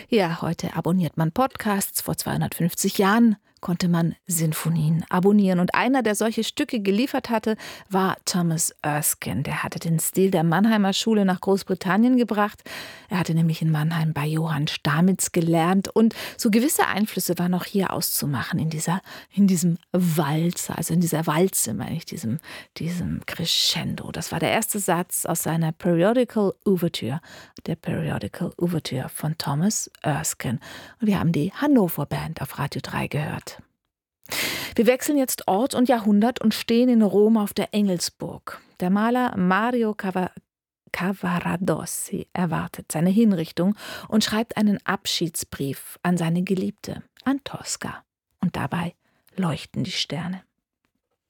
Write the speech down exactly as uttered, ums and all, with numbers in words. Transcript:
Ja, heute abonniert man Podcasts. Vor zweihundertfünfzig Jahren konnte man Sinfonien abonnieren. Und einer, der solche Stücke geliefert hatte, war Thomas Erskine. Der hatte den Stil der Mannheimer Schule nach Großbritannien gebracht. Er hatte nämlich in Mannheim bei Johann Stamitz gelernt. Und so gewisse Einflüsse waren auch hier auszumachen in dieser, in diesem Walzer, also in dieser Walze, meine ich, diesem, diesem Crescendo. Das war der erste Satz aus seiner Periodical Overture, der Periodical Overture von Thomas Erskine. Und wir haben die Hannover Band auf Radio drei gehört. Wir wechseln jetzt Ort und Jahrhundert und stehen in Rom auf der Engelsburg. Der Maler Mario Cava- Cavaradossi erwartet seine Hinrichtung und schreibt einen Abschiedsbrief an seine Geliebte, an Tosca. Und dabei leuchten die Sterne.